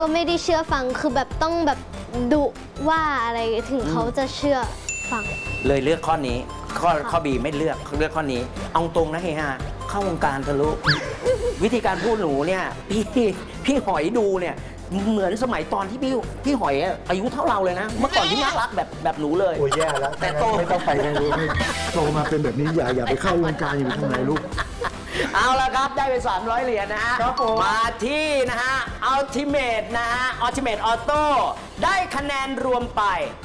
ก็ไม่ได้เชื่อฟังคือแบบต้องแบบดุว่าอะไรถึงเขาจะเชื่อฟังเลยเลือกข้อนี้ข้อบีไม่เลือกข้อนี้เอาตรงนะเฮฮาเข้าวงการทะลุ วิธีการพูดหนูเนี่ยพี่หอยดูเนี่ยเหมือนสมัยตอนที่พี่หอยอายุเท่าเราเลยนะเมื่อก่อนที่น่ารักแบบหนูเลยโอ้ยแย่แล้วแต่โตไม่ต้องไปเลยโตมาเป็นแบบนี้อย่าไปเข้าวงการอย่าไปทำอะไรลูกเอาละครับได้ไป300 เหรียญนะฮะมาที่นะฮะอัลติเมทนะฮะอัลติเมทออโต้ได้คะแนนรวมไป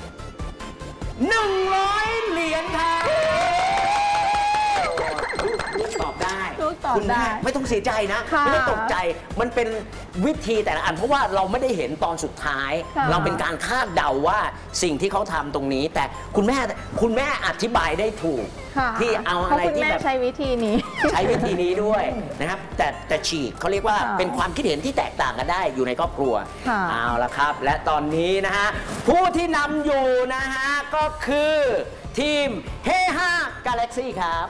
100 เหรียญครับลูกตอบได้คุณแม่ไม่ต้องเสียใจนะไม่ต้องตกใจมันเป็นวิธีแต่ละอันเพราะว่าเราไม่ได้เห็นตอนสุดท้ายเราเป็นการคาดเดาว่าสิ่งที่เขาทำตรงนี้แต่คุณแม่อธิบายได้ถูกที่เอาอะไรที่แบบใช้วิธีนี้ด้วยนะครับแต่ฉีกเขาเรียกว่าเป็นความคิดเห็นที่แตกต่างกันได้อยู่ในครอบครัวเอาละครับและตอนนี้นะฮะผู้ที่นำอยู่นะฮะก็คือทีมเฮฮากาแล็กซี่ครับ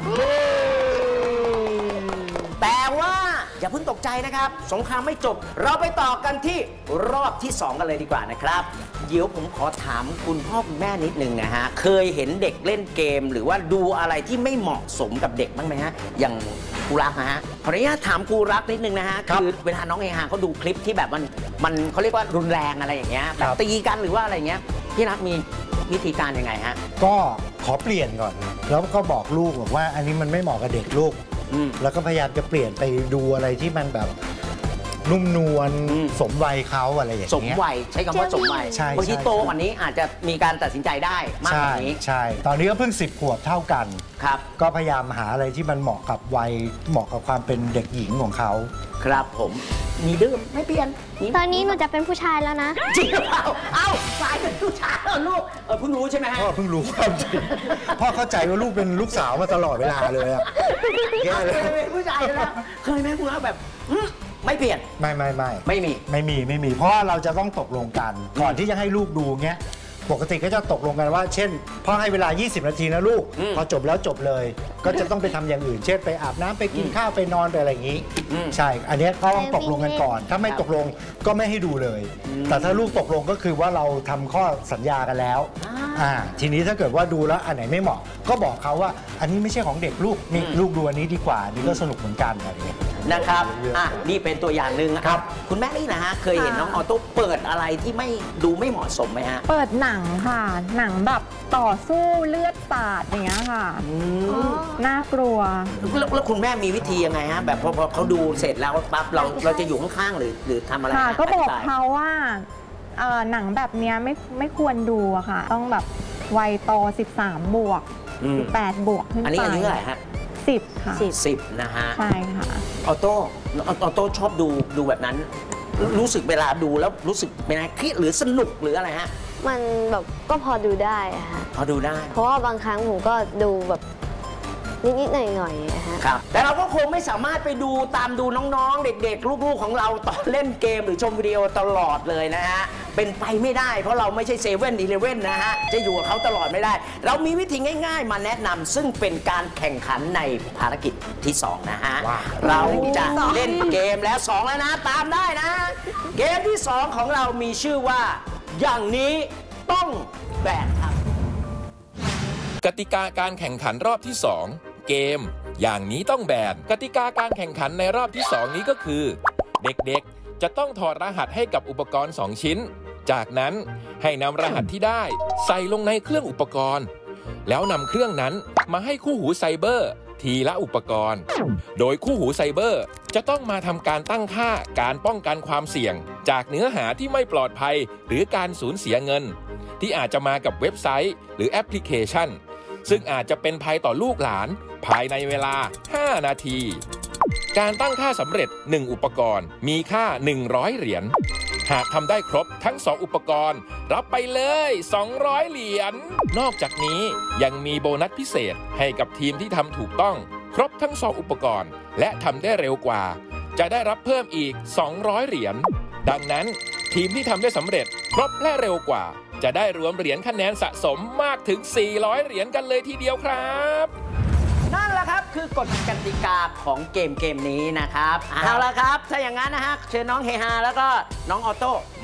แต่ว่าอย่าเพิ่งตกใจนะครับสงครามไม่จบเราไปต่อกันที่รอบที่2กันเลยดีกว่านะครับเดี๋ยวผมขอถามคุณพ่อคุณแม่นิดนึงนะฮะเคยเห็นเด็กเล่นเกมหรือว่าดูอะไรที่ไม่เหมาะสมกับเด็กบ้างไหมฮะอย่างครูรักนะฮะขออนุญาตถามครูรักนิดนึงนะฮะคือเวลาน้องเฮฮาเขาดูคลิปที่แบบมันเขาเรียกว่ารุนแรงอะไรอย่างเงี้ยแบบตีกันหรือว่าอะไรเงี้ยพี่รักมีวิธีการยังไงฮะก็ขอเปลี่ยนก่อนแล้วก็บอกลูกบอกว่าอันนี้มันไม่เหมาะกับเด็กลูกแล้วก็พยายามจะเปลี่ยนไปดูอะไรที่มันแบบนุ่มนวลสมวัยเขาอะไรอย่างเงี้ยสมวัยใช้คำว่าสมวัยบางทีโตกว่านี้อาจจะมีการตัดสินใจได้มากกว่านี้ใช่ตอนนี้ก็เพิ่ง10 ขวบเท่ากันครับก็พยายามหาอะไรที่มันเหมาะกับวัยเหมาะกับความเป็นเด็กหญิงของเขาครับผมมีดื้อไม่เปลี่ยนตอนนี้หนูจะเป็นผู้ชายแล้วนะจริงหรือเปล่าเอ้ากลายเป็นผู้ชายแล้วลูกเพิ่งรู้ใช่ไหมฮะพ่อเพิ่งรู้ความจริงพ่อเข้าใจว่าลูกเป็นลูกสาวมาตลอดเวลาเลยอะแย่เลยเป็นผู้ชายแล้วเคยไหมคุณว่าแบบไม่เปลี่ยนไม่มีเพราะว่าเราจะต้องตกลงกันก่อนที่จะให้ลูกดูเงี้ยปกติก็จะตกลงกันว่าเช่นพ่อให้เวลา20 นาทีนะลูกพอจบแล้วจบเลยก็จะต้องไปทำอย่างอื่นเช่นไปอาบน้ำไปกินข้าวไปนอนไปอะไรอย่างนี้ใช่อันนี้ก็ต้องตกลงกันก่อนถ้าไม่ตกลงก็ไม่ให้ดูเลยแต่ถ้าลูกตกลงก็คือว่าเราทำข้อสัญญากันแล้วทีนี้ถ้าเกิดว่าดูแล้วอันไหนไม่เหมาะก็บอกเขาว่าอันนี้ไม่ใช่ของเด็กลูกนี่ลูกดูอันนี้ดีกว่านี่ก็สนุกเหมือนกันอะไรอย่างเงี้ยนะครับนี่เป็นตัวอย่างหนึ่งครับคุณแม่นี่นะฮะเคยเห็นน้องออโต้เปิดอะไรที่ไม่เหมาะสมไหมฮะเปิดหนังค่ะหนังแบบต่อสู้เลือดสาดอย่างเงี้ยค่ะน่ากลัวแล้วคุณแม่มีวิธียังไงฮะแบบพอเขาดูเสร็จแล้วปั๊บเราจะอยู่ข้างๆหรือทำอะไรก็บอกเขาว่าหนังแบบเนี้ยไม่ควรดูอะค่ะต้องแบบวัยโต13 บวก18 บวกขึ้นไปอันนี้อายุเท่าไหร่ฮะ 10 ค่ะ 10นะฮะใช่ค่ะออโต้ชอบดูแบบนั้นรู้สึกเวลาดูแล้วรู้สึกเป็นไงเครียดหรือสนุกหรืออะไรฮะมันแบบก็พอดูได้อะค่ะพอดูได้เพราะว่าบางครั้งผมก็ดูแบบนิดๆหน่อยๆนะฮะครับแต่เราก็คงไม่สามารถไปตามดูน้องๆเด็กๆลูกๆของเราตอนเล่นเกมหรือชมวิดีโอตลอดเลยนะฮะเป็นไปไม่ได้เพราะเราไม่ใช่7-11นะฮะจะอยู่กับเขาตลอดไม่ได้เรามีวิธีง่ายๆมาแนะนำซึ่งเป็นการแข่งขันในภารกิจที่2นะฮะเราจะเล่นเกมแล้ว2แล้วนะตามได้นะเกมที่2ของเรามีชื่อว่าอย่างนี้ต้องแบกครับกติกาการแข่งขันรอบที่2เกมอย่างนี้ต้องแบนกติกาการแข่งขันในรอบที่2นี้ก็คือเด็กๆจะต้องถอดรหัสให้กับอุปกรณ์2 ชิ้นจากนั้นให้นำรหัสที่ได้ใส่ลงในเครื่องอุปกรณ์แล้วนำเครื่องนั้นมาให้คู่หูไซเบอร์ทีละอุปกรณ์โดยคู่หูไซเบอร์จะต้องมาทำการตั้งค่าการป้องกันความเสี่ยงจากเนื้อหาที่ไม่ปลอดภัยหรือการสูญเสียเงินที่อาจจะมากับเว็บไซต์หรือแอปพลิเคชันซึ่งอาจจะเป็นภัยต่อลูกหลานภายในเวลา5 นาทีการตั้งค่าสำเร็จ1อุปกรณ์มีค่า100 เหรียญหากทำได้ครบทั้ง2อุปกรณ์รับไปเลย200 เหรียญนอกจากนี้ยังมีโบนัสพิเศษให้กับทีมที่ทำถูกต้องครบทั้ง2อุปกรณ์และทำได้เร็วกว่าจะได้รับเพิ่มอีก200 เหรียญดังนั้นทีมที่ทำได้สำเร็จครบและเร็วกว่าจะได้รวมเหรียญคะแนนสะสมมากถึง400 เหรียญกันเลยทีเดียวครับนั่นแหละครับคือกฎกติกาของเกมนี้นะครับเอาละครับถ้าอย่างนั้นนะฮะเชิญน้องเฮฮาแล้วก็น้องออโต้